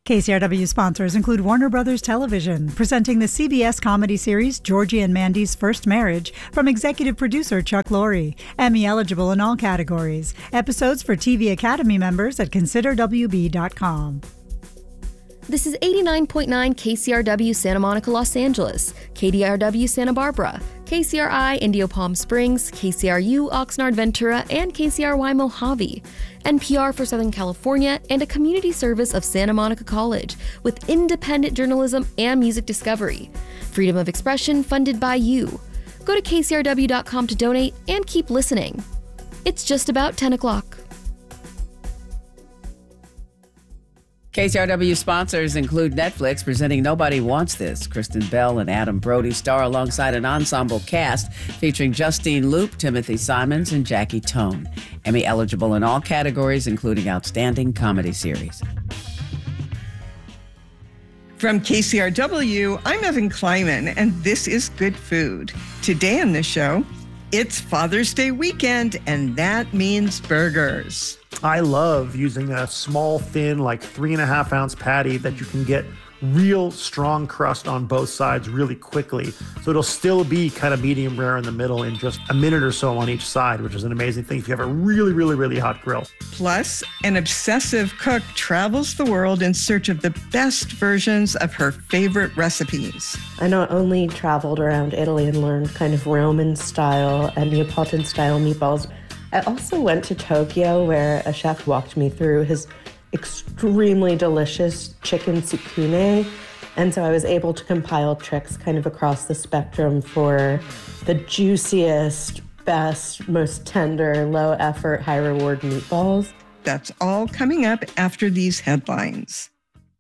KCRW sponsors include Warner Brothers Television, presenting the CBS comedy series Georgie and Mandy's First Marriage from executive producer Chuck Lorre. Emmy eligible in all categories. Episodes for TV Academy members at considerwb.com. This is 89.9 KCRW Santa Monica, Los Angeles, KDRW Santa Barbara, KCRI Indio Palm Springs, KCRU Oxnard Ventura, and KCRY Mojave. NPR for Southern California, and a community service of Santa Monica College with independent journalism and music discovery. Freedom of expression funded by you. Go to kcrw.com to donate and keep listening. It's just about 10 o'clock. KCRW sponsors include Netflix, presenting Nobody Wants This. Kristen Bell and Adam Brody star alongside an ensemble cast featuring Justine Loop, Timothy Simons, and Jackie Tone. Emmy eligible in all categories, including Outstanding Comedy Series. From KCRW, I'm Evan Kleiman, and this is Good Food. Today on the show, it's Father's Day weekend, and that means burgers. I love using a small, thin, like 3.5 ounce patty that you can get real strong crust on both sides really quickly. So it'll still be kind of medium rare in the middle in just a minute or so on each side, which is an amazing thing if you have a really, really, really hot grill. Plus, an obsessive cook travels the world in search of the best versions of her favorite recipes. I not only traveled around Italy and learned kind of Roman style and Neapolitan style meatballs, I also went to Tokyo, where a chef walked me through his extremely delicious chicken tsukune. And so I was able to compile tricks kind of across the spectrum for the juiciest, best, most tender, low effort, high reward meatballs. That's all coming up after these headlines.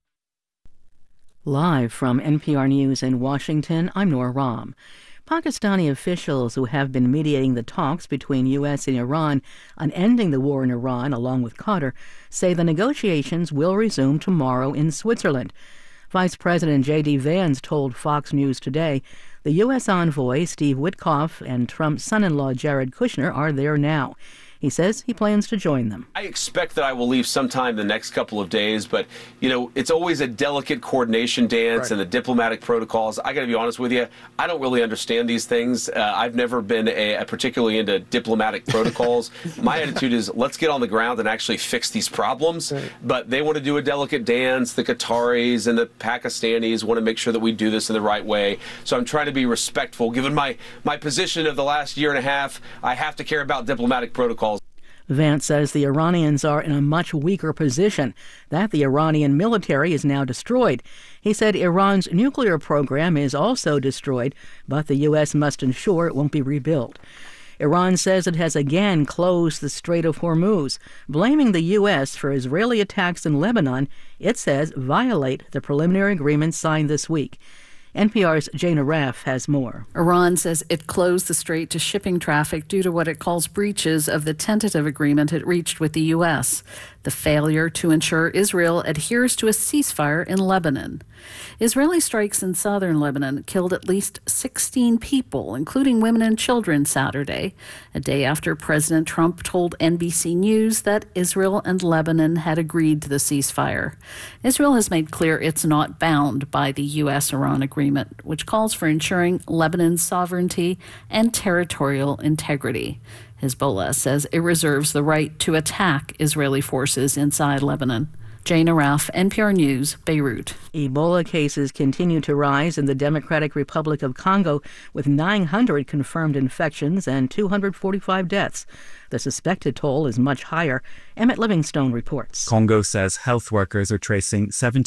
Live from NPR News in Washington, I'm Nora Rahm. Pakistani officials who have been mediating the talks between U.S. and Iran on ending the war in Iran, along with Qatar, say the negotiations will resume tomorrow in Switzerland. Vice President J.D. Vance told Fox News today the U.S. envoy Steve Witkoff and Trump's son-in-law Jared Kushner are there now. He says he plans to join them. I expect that I will leave sometime the next couple of days, but, it's always a delicate coordination dance, right, and the diplomatic protocols. I got to be honest with you, I don't really understand these things. I've never been particularly into diplomatic protocols. My attitude is let's get on the ground and actually fix these problems. Right. But they want to do a delicate dance. The Qataris and the Pakistanis want to make sure that we do this in the right way. So I'm trying to be respectful. Given my position of the last year and a half, I have to care about diplomatic protocols. Vance says the Iranians are in a much weaker position, that the Iranian military is now destroyed. He said Iran's nuclear program is also destroyed, but the U.S. must ensure it won't be rebuilt. Iran says it has again closed the Strait of Hormuz, blaming the U.S. for Israeli attacks in Lebanon it says violate the preliminary agreement signed this week. NPR's Jana Raff has more. Iran says it closed the strait to shipping traffic due to what it calls breaches of the tentative agreement it reached with the U.S., the failure to ensure Israel adheres to a ceasefire in Lebanon. Israeli strikes in southern Lebanon killed at least 16 people, including women and children, Saturday, a day after President Trump told NBC News that Israel and Lebanon had agreed to the ceasefire. Israel has made clear it's not bound by the U.S.-Iran agreement, which calls for ensuring Lebanon's sovereignty and territorial integrity. Hezbollah says it reserves the right to attack Israeli forces inside Lebanon. Jana Raff, NPR News, Beirut. Ebola cases continue to rise in the Democratic Republic of Congo, with 900 confirmed infections and 245 deaths. The suspected toll is much higher. Emmett Livingstone reports. Congo says health workers are tracing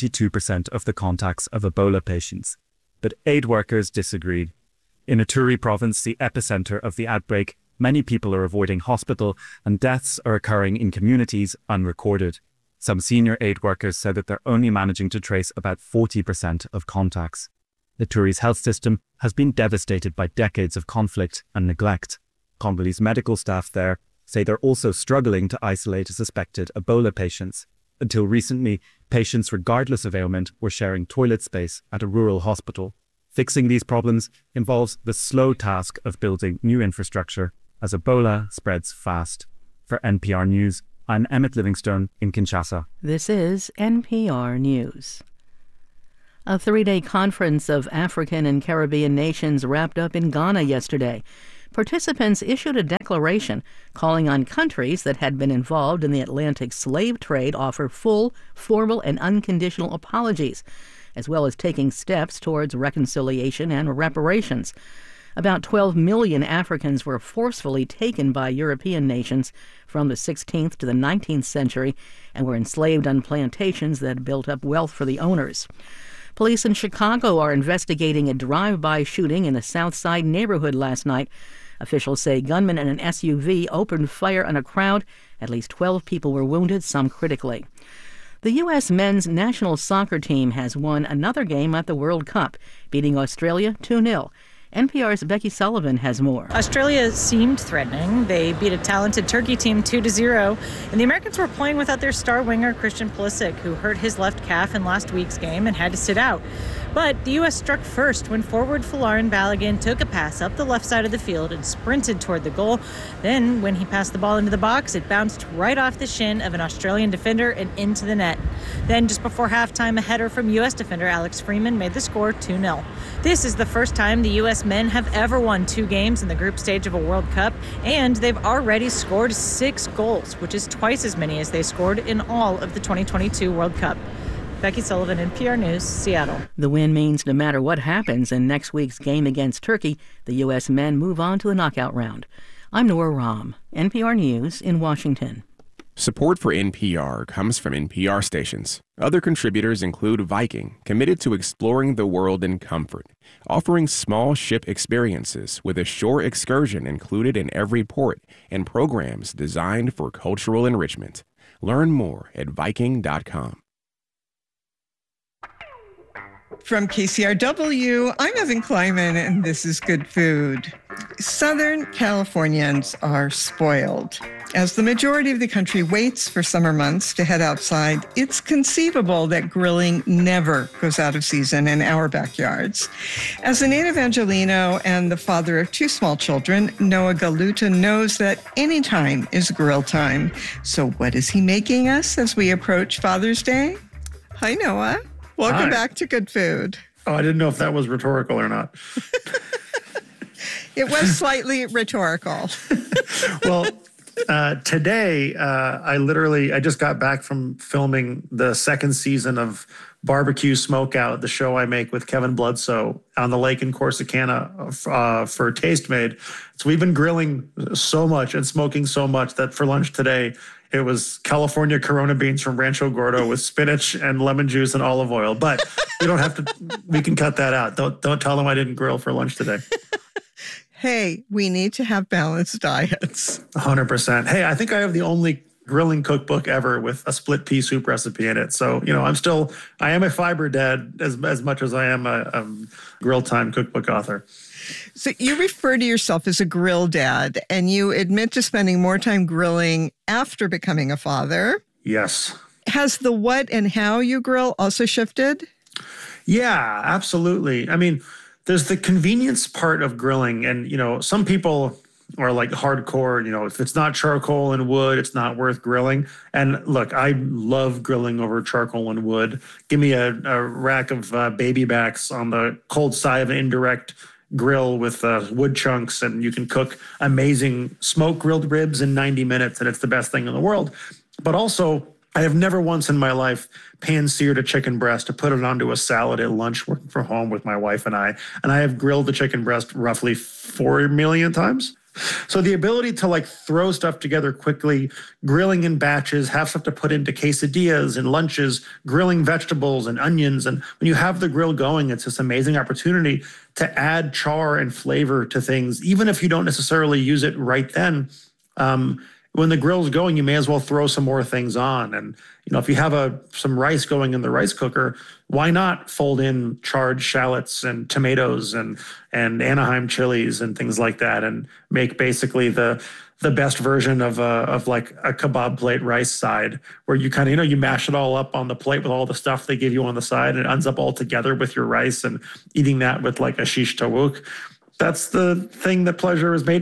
72% of the contacts of Ebola patients. But aid workers disagreed. In Ituri province, the epicenter of the outbreak, many people are avoiding hospital and deaths are occurring in communities unrecorded. Some senior aid workers said that they're only managing to trace about 40% of contacts. Ituri's health system has been devastated by decades of conflict and neglect. Congolese medical staff there say they're also struggling to isolate suspected Ebola patients. Until recently, patients regardless of ailment were sharing toilet space at a rural hospital. Fixing these problems involves the slow task of building new infrastructure as Ebola spreads fast. For NPR News, I'm Emmett Livingstone in Kinshasa. This is NPR News. A 3-day conference of African and Caribbean nations wrapped up in Ghana yesterday. Participants issued a declaration calling on countries that had been involved in the Atlantic slave trade offer full, formal, and unconditional apologies, as well as taking steps towards reconciliation and reparations. About 12 million Africans were forcefully taken by European nations from the 16th to the 19th century and were enslaved on plantations that built up wealth for the owners. Police in Chicago are investigating a drive-by shooting in a South Side neighborhood last night. Officials say gunmen in an SUV opened fire on a crowd. At least 12 people were wounded, some critically. The U.S. men's national soccer team has won another game at the World Cup, beating Australia 2-0. NPR's Becky Sullivan has more. Australia seemed threatening. They beat a talented Turkey team 2-0, and the Americans were playing without their star winger Christian Pulisic, who hurt his left calf in last week's game and had to sit out. But the U.S. struck first when forward Folarin Balogun took a pass up the left side of the field and sprinted toward the goal. Then, when he passed the ball into the box, it bounced right off the shin of an Australian defender and into the net. Then, just before halftime, a header from U.S. defender Alex Freeman made the score 2-0. This is the first time the U.S. men have ever won 2 games in the group stage of a World Cup, and they've already scored 6 goals, which is twice as many as they scored in all of the 2022 World Cup. Becky Sullivan, NPR News, Seattle. The win means no matter what happens in next week's game against Turkey, the U.S. men move on to the knockout round. I'm Nora Rahm, NPR News in Washington. Support for NPR comes from NPR stations. Other contributors include Viking, committed to exploring the world in comfort, offering small ship experiences with a shore excursion included in every port and programs designed for cultural enrichment. Learn more at Viking.com. From KCRW, I'm Evan Kleiman, and this is Good Food. Southern Californians are spoiled. As the majority of the country waits for summer months to head outside, it's conceivable that grilling never goes out of season in our backyards. As a native Angelino and the father of 2 small children, Noah Galuta knows that any time is grill time. So what is he making us as we approach Father's Day? Hi, Noah. Welcome back to Good Food. Oh, I didn't know if that was rhetorical or not. It was slightly rhetorical. Well, today, I just got back from filming the 2nd season of Barbecue Smokeout, the show I make with Kevin Bloodsoe on the lake in Corsicana for Tastemade. So we've been grilling so much and smoking so much that for lunch today, it was California Corona beans from Rancho Gordo with spinach and lemon juice and olive oil. But we don't have to, we can cut that out. Don't tell them I didn't grill for lunch today. Hey, we need to have balanced diets. 100%. Hey, I think I have the only grilling cookbook ever with a split pea soup recipe in it. So, I am a fiber dad as much as I am a grill time cookbook author. So you refer to yourself as a grill dad, and you admit to spending more time grilling after becoming a father. Yes. Has the what and how you grill also shifted? Yeah, absolutely. I mean, there's the convenience part of grilling, and, some people are like hardcore, if it's not charcoal and wood, it's not worth grilling. And look, I love grilling over charcoal and wood. Give me a rack of baby backs on the cold side of an indirect grill with wood chunks, and you can cook amazing smoke grilled ribs in 90 minutes, and it's the best thing in the world. But also, I have never once in my life pan-seared a chicken breast to put it onto a salad at lunch working from home with my wife and I have grilled the chicken breast roughly 4 million times. So the ability to throw stuff together quickly, grilling in batches, have stuff to put into quesadillas and lunches, grilling vegetables and onions. And when you have the grill going, it's this amazing opportunity to add char and flavor to things, even if you don't necessarily use it right then. When the grill's going, you may as well throw some more things on. And, if you have some rice going in the rice cooker, why not fold in charred shallots and tomatoes and Anaheim chilies and things like that, and make basically the best version of a kebab plate rice side, where you kind of, you mash it all up on the plate with all the stuff they give you on the side, and it ends up all together with your rice, and eating that with a shish tawuk. That's the thing that pleasure is made from.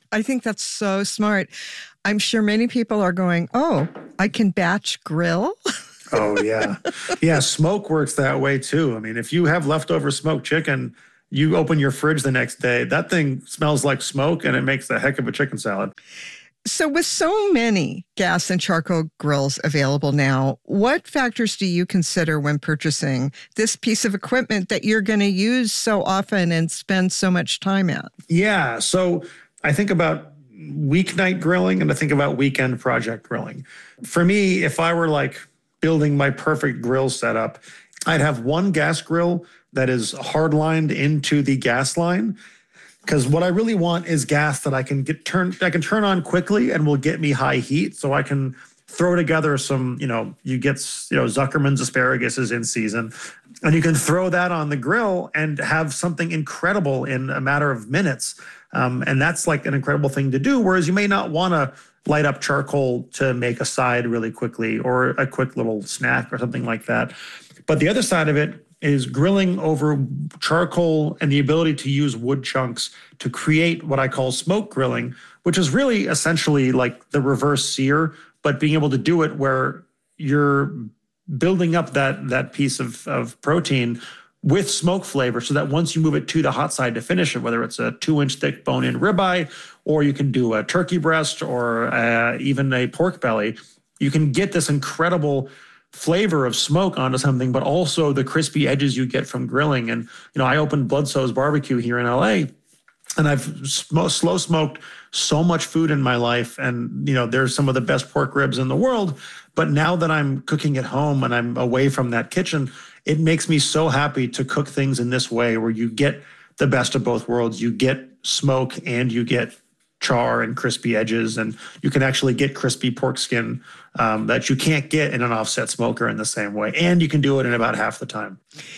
I think that's so smart. I'm sure many people are going, oh, I can batch grill. Oh, yeah. Yeah, smoke works that way too. I mean, if you have leftover smoked chicken, you open your fridge the next day, that thing smells like smoke and it makes a heck of a chicken salad. So with so many gas and charcoal grills available now, what factors do you consider when purchasing this piece of equipment that you're going to use so often and spend so much time at? Yeah, so I think about weeknight grilling and I think about weekend project grilling. For me, if I were like building my perfect grill setup, I'd have one gas grill that is hard-lined into the gas line. Because what I really want is gas that I can turn on quickly and will get me high heat, so I can throw together some, you get Zuckerman's asparagus is in season, and you can throw that on the grill and have something incredible in a matter of minutes. And that's like an incredible thing to do. Whereas you may not want to light up charcoal to make a side really quickly or a quick little snack or something like that. But the other side of it is grilling over charcoal and the ability to use wood chunks to create what I call smoke grilling, which is really essentially like the reverse sear, but being able to do it where you're building up that piece of protein with smoke flavor so that once you move it to the hot side to finish it, whether it's a 2-inch thick bone-in ribeye, or you can do a turkey breast or even a pork belly, you can get this incredible flavor of smoke onto something, but also the crispy edges you get from grilling. And, I opened Bloodsoe's Barbecue here in LA, and I've slow smoked so much food in my life. And, there's some of the best pork ribs in the world. But now that I'm cooking at home and I'm away from that kitchen, it makes me so happy to cook things in this way where you get the best of both worlds. You get smoke and you get char and crispy edges, and you can actually get crispy pork skin that you can't get in an offset smoker in the same way. And you can do it in about half the time.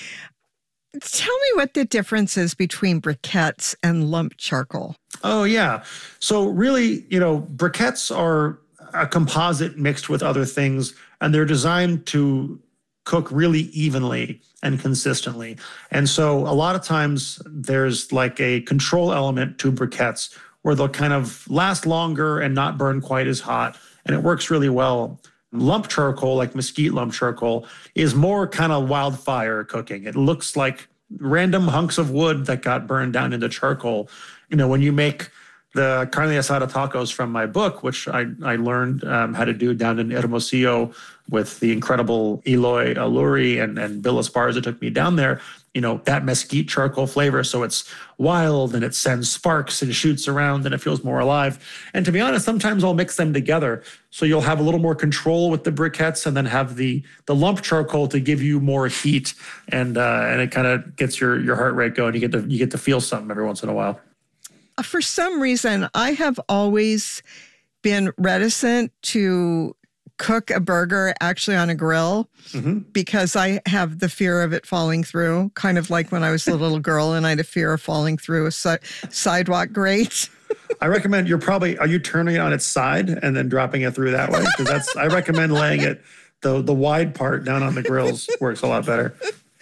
Tell me what the difference is between briquettes and lump charcoal. Oh, yeah. So really, briquettes are a composite mixed with other things, and they're designed to cook really evenly and consistently. And so a lot of times there's like a control element to briquettes where they'll kind of last longer and not burn quite as hot. And it works really well. Lump charcoal, like mesquite lump charcoal, is more kind of wildfire cooking. It looks like random hunks of wood that got burned down into charcoal. When you make the carne asada tacos from my book, which I learned how to do down in Hermosillo with the incredible Eloy Aluri and Bill Esparza took me down there, that mesquite charcoal flavor. So it's wild and it sends sparks and shoots around and it feels more alive. And to be honest, sometimes I'll mix them together. So you'll have a little more control with the briquettes and then have the lump charcoal to give you more heat. And it kind of gets your heart rate going. You get to feel something every once in a while. For some reason, I have always been reticent to cook a burger actually on a grill because I have the fear of it falling through, kind of like when I was a little girl and I had a fear of falling through a sidewalk grate. I recommend are you turning it on its side and then dropping it through that way? Because I recommend laying it, the wide part down on the grills works a lot better.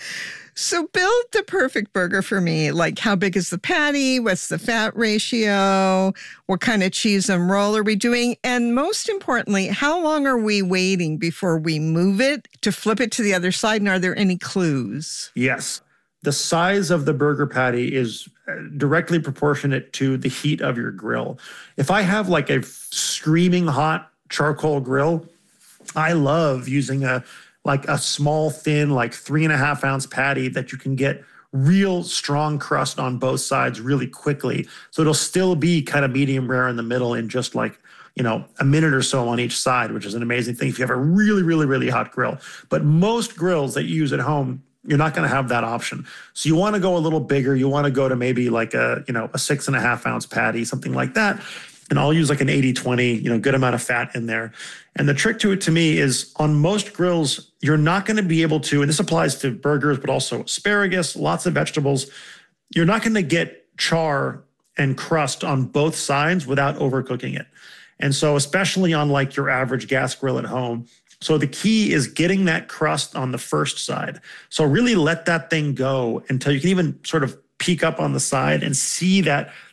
So build the perfect burger for me. Like, how big is the patty? What's the fat ratio? What kind of cheese and roll are we doing? And most importantly, how long are we waiting before we move it to flip it to the other side? And are there any clues? Yes. The size of the burger patty is directly proportionate to the heat of your grill. If I have like a screaming hot charcoal grill, I love using a small, thin, like 3.5 ounce patty that you can get real strong crust on both sides really quickly. So it'll still be kind of medium rare in the middle in just like, a minute or so on each side, which is an amazing thing if you have a really, really, really hot grill. But most grills that you use at home, you're not going to have that option. So you want to go a little bigger. You want to go to maybe like a 6.5 ounce patty, something like that. And I'll use like an 80-20, good amount of fat in there. And the trick to it to me is on most grills, you're not going to be able to, and this applies to burgers, but also asparagus, lots of vegetables. You're not going to get char and crust on both sides without overcooking it. And so especially on like your average gas grill at home. So the key is getting that crust on the first side. So really let that thing go until you can even sort of peek up on the side and see that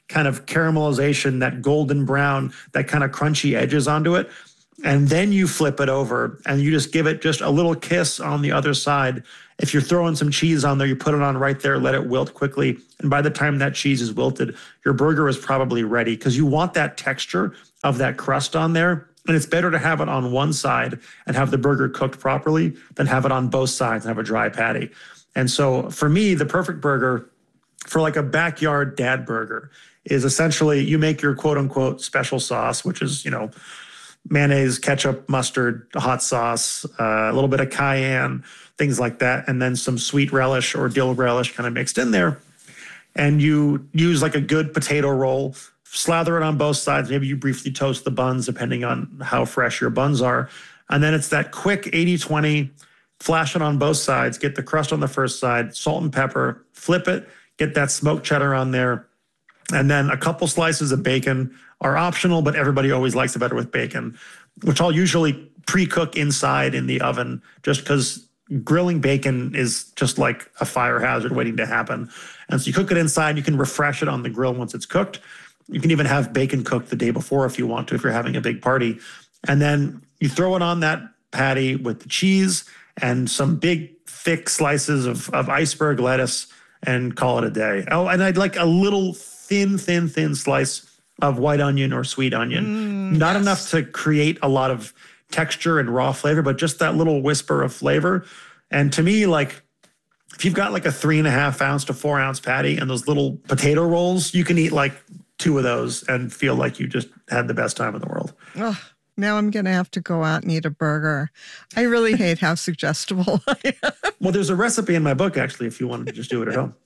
kind of caramelization, that golden brown, that kind of crunchy edges onto it. And then you flip it over and you just give it just a little kiss on the other side. If you're throwing some cheese on there, you put it on right there, let it wilt quickly. And by the time that cheese is wilted, your burger is probably ready, because you want that texture of that crust on there. And it's better to have it on one side and have the burger cooked properly than have it on both sides and have a dry patty. And so for me, the perfect burger for like a backyard dad burger is essentially you make your quote unquote special sauce, which is, mayonnaise, ketchup, mustard, hot sauce, a little bit of cayenne, things like that, and then some sweet relish or dill relish kind of mixed in there. And you use like a good potato roll, slather it on both sides. Maybe you briefly toast the buns depending on how fresh your buns are. And then it's that quick 80-20, flash it on both sides, get the crust on the first side, salt and pepper, flip it, get that smoked cheddar on there. And then a couple slices of bacon are optional, but everybody always likes it better with bacon, which I'll usually pre-cook inside in the oven just because grilling bacon is just like a fire hazard waiting to happen. And so you cook it inside, you can refresh it on the grill once it's cooked. You can even have bacon cooked the day before if you want to, if you're having a big party. And then you throw it on that patty with the cheese and some big thick slices of iceberg lettuce and call it a day. Oh, and I'd like a little thin slice of white onion or sweet onion. Not enough to create a lot of texture and raw flavor, but just that little whisper of flavor. And to me, like, if you've got like a 3.5 ounce to 4 ounce patty and those little potato rolls, you can eat like 2 of those and feel like you just had the best time in the world. Oh, now I'm going to have to go out and eat a burger. I really hate how suggestible I am. Well, there's a recipe in my book, actually, if you wanted to just do it at home.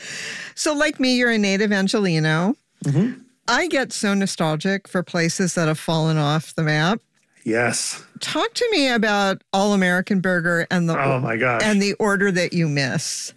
So like me, you're a native Angelino. Mm-hmm. I get so nostalgic for places that have fallen off the map. Yes. Talk to me about All American Burger and the oh my gosh. and the order that you miss.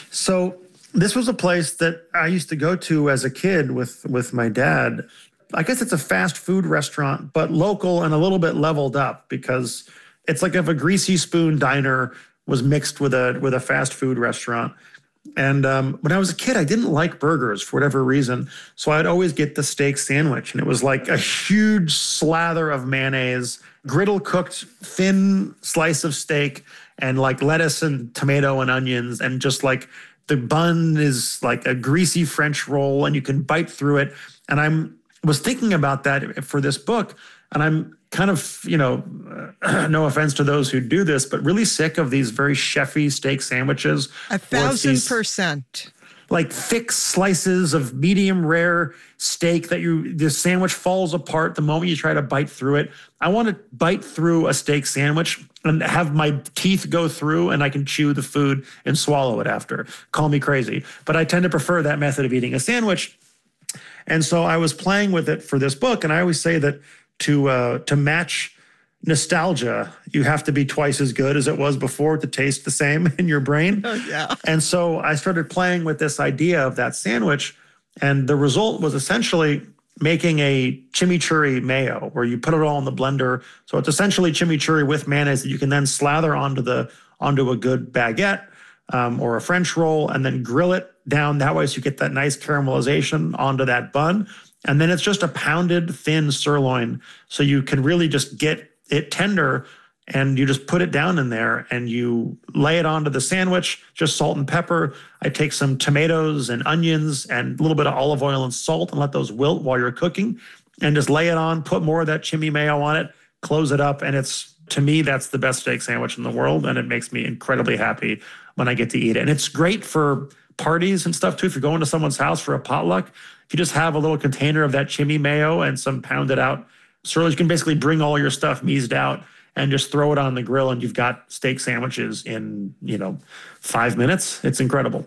So this was a place that I used to go to as a kid with my dad. I guess it's a fast food restaurant, but local and a little bit leveled up, because it's like if a Greasy Spoon diner was mixed with a fast food restaurant. And when I was a kid, I didn't like burgers for whatever reason. So I'd always get the steak sandwich. And it was like a huge slather of mayonnaise, griddle cooked thin slice of steak, and like lettuce and tomato and onions. And just like the bun is like a greasy French roll and you can bite through it. And I was thinking about that for this book. And I'm kind of, no offense to those who do this, but really sick of these very chefy steak sandwiches. 1,000%. Like thick slices of medium rare steak that the sandwich falls apart the moment you try to bite through it. I want to bite through a steak sandwich and have my teeth go through and I can chew the food and swallow it after. Call me crazy. But I tend to prefer that method of eating a sandwich. And so I was playing with it for this book. And I always say that to match nostalgia, you have to be twice as good as it was before to taste the same in your brain. Oh, yeah. And so I started playing with this idea of that sandwich. And the result was essentially making a chimichurri mayo where you put it all in the blender. So it's essentially chimichurri with mayonnaise that you can then slather onto a good baguette or a French roll and then grill it down that way so you get that nice caramelization onto that bun. And then it's just a pounded thin sirloin. So you can really just get it tender and you just put it down in there and you lay it onto the sandwich, just salt and pepper. I take some tomatoes and onions and a little bit of olive oil and salt and let those wilt while you're cooking and just lay it on, put more of that chimmy mayo on it, close it up. And to me, that's the best steak sandwich in the world. And it makes me incredibly happy when I get to eat it. And it's great for parties and stuff too. If you're going to someone's house for a potluck, if you just have a little container of that chimmy mayo and some pounded out sirloin, you can basically bring all your stuff meased out and just throw it on the grill and you've got steak sandwiches in, 5 minutes. It's incredible.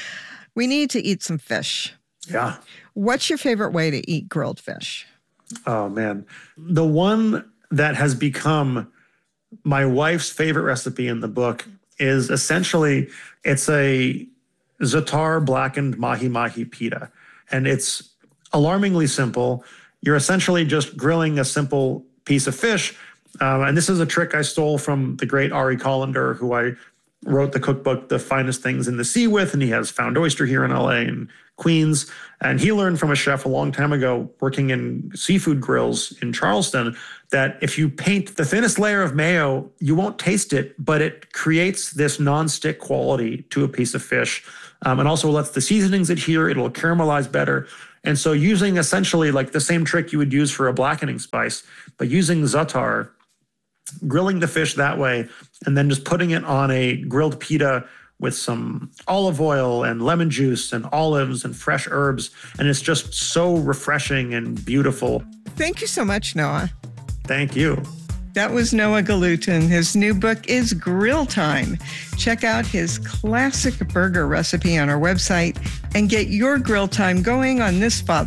We need to eat some fish. Yeah. What's your favorite way to eat grilled fish? Oh, man. The one that has become my wife's favorite recipe in the book is essentially, it's a za'atar blackened mahi-mahi pita. And it's alarmingly simple. You're essentially just grilling a simple piece of fish. And this is a trick I stole from the great Ari Collender, who I wrote the cookbook, The Finest Things in the Sea With, and he has Found Oyster here in LA and Queens. And he learned from a chef a long time ago working in seafood grills in Charleston that if you paint the thinnest layer of mayo, you won't taste it, but it creates this non-stick quality to a piece of fish. And also lets the seasonings adhere, it'll caramelize better. And so using essentially like the same trick you would use for a blackening spice, but using za'atar, grilling the fish that way, and then just putting it on a grilled pita with some olive oil and lemon juice and olives and fresh herbs. And it's just so refreshing and beautiful. Thank you so much, Noah. Thank you. That was Noah Galutin. His new book is Grill Time. Check out his classic burger recipe on our website and get your grill time going on this Father's